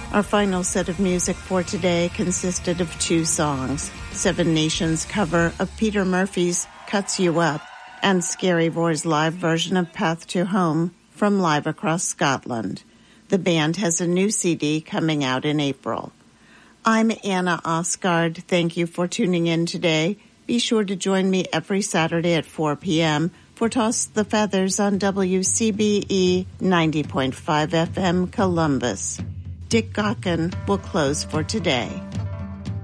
Our final set of music for today consisted of 2 songs, Seven Nations' cover of Peter Murphy's Cuts You Up, and Scary Vore's live version of Path to Home from Live Across Scotland. The band has a new CD coming out in April. I'm Anna Osgard. Thank you for tuning in today. Be sure to join me every Saturday at 4 p.m. for Toss the Feathers on WCBE 90.5 FM Columbus. Dick Gaughan will close for today.